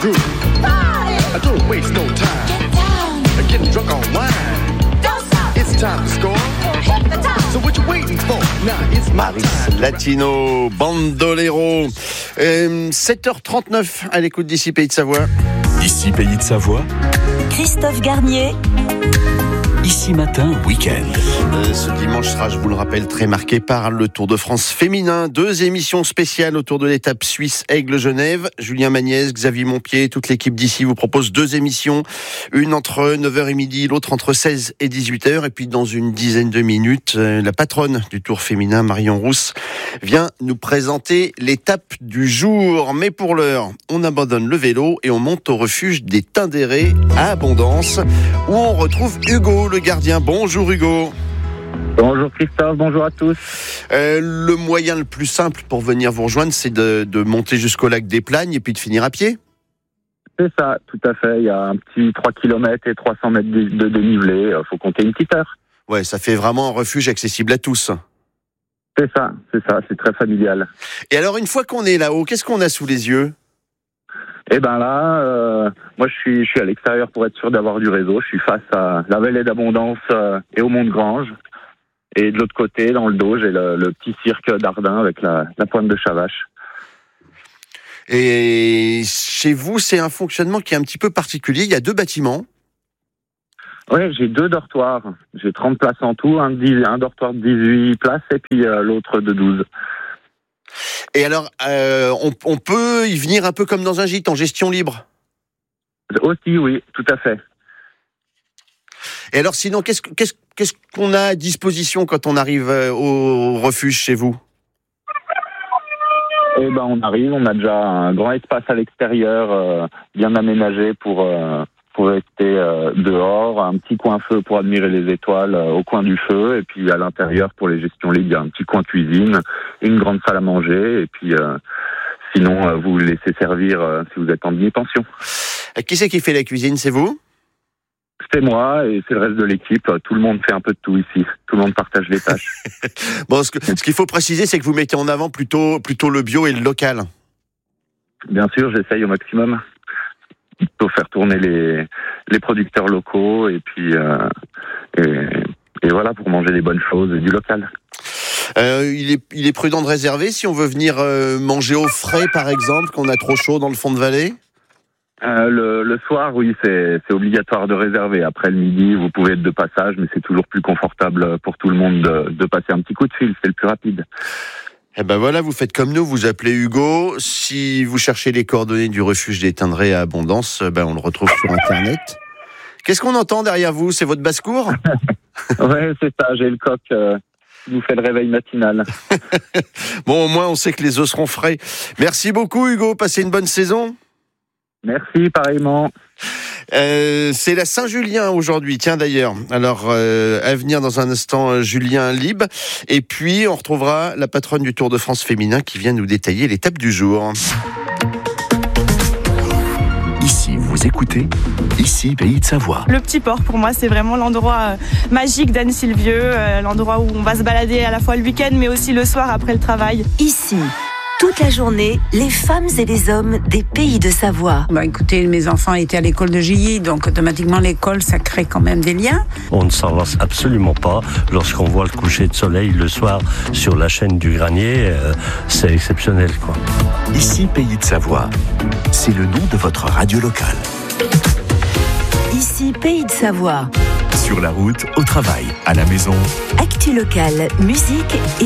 groove. I don't waste no time. Getting drunk on wine. Don't stop. It's time to score. Hit the top. So what you waiting for? Now it's my time. Latino, Bandolero. 7h39 à l'écoute d'Ici Pays de Savoie. Ici Pays de Savoie. Christophe Garnier. Ici Matin, week-end. Ce dimanche sera, je vous le rappelle, très marqué par le Tour de France féminin. 2 émissions spéciales autour de l'étape suisse Aigle-Genève. Julien Magnès, Xavier Montpied, toute l'équipe d'ici vous propose 2 émissions. Une entre 9h et midi, l'autre entre 16 et 18h. Et puis dans une dizaine de minutes, la patronne du Tour féminin, Marion Rousse, vient nous présenter l'étape du jour. Mais pour l'heure, on abandonne le vélo et on monte au refuge des Tindérés à Abondance, où on retrouve Hugo, le gardien. Bonjour Hugo. Bonjour Christophe, bonjour à tous. Le moyen le plus simple pour venir vous rejoindre, c'est de monter jusqu'au lac des Plagnes et puis de finir à pied. C'est ça, tout à fait. Il y a un petit 3 km et 300 mètres de dénivelé. Il faut compter une petite heure. Ouais, ça fait vraiment un refuge accessible à tous. C'est ça, c'est très familial. Et alors, une fois qu'on est là-haut, qu'est-ce qu'on a sous les yeux ? Et ben là, moi je suis à l'extérieur pour être sûr d'avoir du réseau. Je suis face à la vallée d'Abondance et au Mont de Grange. Et de l'autre côté, dans le dos, j'ai le petit cirque d'Ardin avec la pointe de Chavache. Et chez vous, c'est un fonctionnement qui est un petit peu particulier. Il y a 2 bâtiments. Oui, j'ai 2 dortoirs. J'ai 30 places en tout, un dortoir de 18 places et puis l'autre de 12. Et alors, on peut y venir un peu comme dans un gîte, en gestion libre ? Aussi, oui, tout à fait. Et alors, sinon, qu'est-ce qu'on a à disposition quand on arrive au refuge chez vous ? Eh ben, on arrive, on a déjà un grand espace à l'extérieur, bien aménagé pour rester dehors, un petit coin feu pour admirer les étoiles au coin du feu, et puis à l'intérieur pour les gestions libres, il y a un petit coin cuisine, une grande salle à manger, et puis sinon vous laissez servir si vous êtes en demi-pension. Qui c'est qui fait la cuisine, c'est vous ? C'est moi et c'est le reste de l'équipe. Tout le monde fait un peu de tout ici. Tout le monde partage les tâches. Bon, ce qu'il faut préciser, c'est que vous mettez en avant plutôt le bio et le local. Bien sûr, j'essaye au maximum. Il faut faire tourner les producteurs locaux et puis et voilà, pour manger des bonnes choses et du local. Il est prudent de réserver si on veut venir manger au frais, par exemple, qu'on a trop chaud dans le fond de vallée. Le soir, oui, c'est obligatoire de réserver. Après le midi, vous pouvez être de passage, mais c'est toujours plus confortable pour tout le monde de passer un petit coup de fil. C'est le plus rapide. Eh ben voilà, vous faites comme nous, vous appelez Hugo. Si vous cherchez les coordonnées du refuge des Tindérés à Abondance, on le retrouve sur Internet. Qu'est-ce qu'on entend derrière vous ? C'est votre basse-cour ? Ouais, c'est ça, j'ai le coq qui vous fait le réveil matinal. Bon, au moins, on sait que les œufs seront frais. Merci beaucoup, Hugo. Passez une bonne saison. Merci, pareillement. C'est la Saint-Julien aujourd'hui, tiens d'ailleurs. Alors, à venir dans un instant, Julien Libre. Et puis, on retrouvera la patronne du Tour de France féminin qui vient nous détailler l'étape du jour. Ici, vous écoutez Ici Pays de Savoie. Le petit port, pour moi, c'est vraiment l'endroit magique d'Anne-Sylvieux, l'endroit où on va se balader à la fois le week-end, mais aussi le soir après le travail. Ici, toute la journée, les femmes et les hommes des Pays de Savoie. Écoutez, mes enfants étaient à l'école de Gilly, donc automatiquement l'école, ça crée quand même des liens. On ne s'en lasse absolument pas. Lorsqu'on voit le coucher de soleil le soir sur la chaîne du Granier, c'est exceptionnel, quoi. Ici Pays de Savoie, c'est le nom de votre radio locale. Ici, Pays de Savoie. Sur la route, au travail, à la maison. Actu locale, musique et